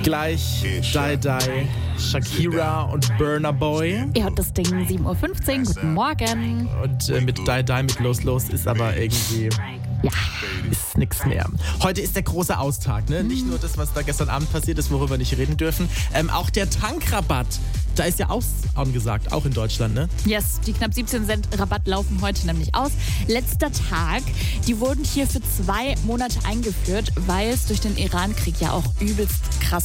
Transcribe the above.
Gleich Die Die, Shakira und Burna Boy. Ihr hört das Ding 7.15 Uhr. Guten Morgen. Und mit Die Die, mit Los Los ist aber irgendwie... Ja. Ist nix mehr. Heute ist der große Austag, ne? Nicht nur das, was da gestern Abend passiert ist, worüber wir nicht reden dürfen. Auch der Tankrabatt. Da ist ja angesagt, auch in Deutschland, ne? Yes, die knapp 17 Cent Rabatt laufen heute nämlich aus. Letzter Tag. Die wurden hier für 2 Monate eingeführt, weil es durch den Iran-Krieg ja auch übelst krass